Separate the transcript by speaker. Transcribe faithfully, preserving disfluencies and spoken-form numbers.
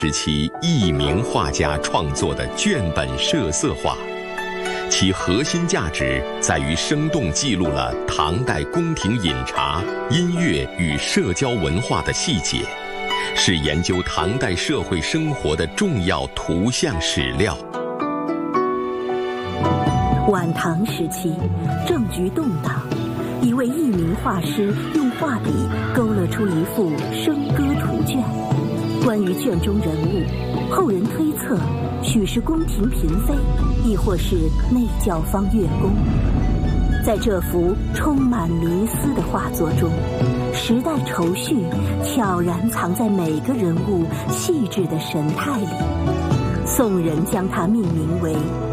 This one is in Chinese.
Speaker 1: 时期佚名画家创作的卷本摄色画，其核心价值在于生动记录了唐代宫廷饮茶、音乐与社交文化的细节，是研究唐代社会生活的重要图像史料。
Speaker 2: 晚唐时期，政局动荡，一位佚名画师用画笔勾勒出一幅笙歌图卷。关于卷中人物，后人推测许是宫廷嫔妃，亦或是内教坊乐工。在这幅充满迷思的画作中，时代愁绪悄然藏在每个人物细致的神态里。宋人将它命名为